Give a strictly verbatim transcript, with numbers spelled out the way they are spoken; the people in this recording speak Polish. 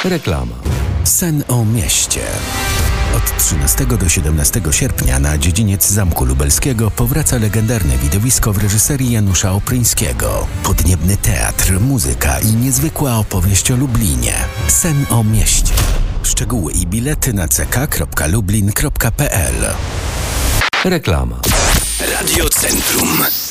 Reklama. Sen o mieście. Od trzynastego do siedemnastego sierpnia na dziedziniec Zamku Lubelskiego powraca legendarne widowisko w reżyserii Janusza Opryńskiego. Podniebny teatr, muzyka i niezwykła opowieść o Lublinie. Sen o mieście. Szczegóły i bilety na c k kropka lublin kropka p l. Reklama. Radio Centrum.